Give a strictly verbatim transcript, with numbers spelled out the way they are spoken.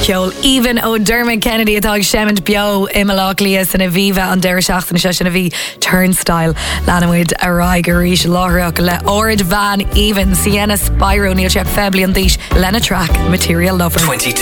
Ceol Even O'Dermot Kennedy atá sement bio imalach lías in a bhíh an deir seachtain se sin a bhí turnstile leanmuid a raigeríis láthreach le Ord Van Even Sienna Spyro níl seach febli an díis lena track Material Lover. twenty-two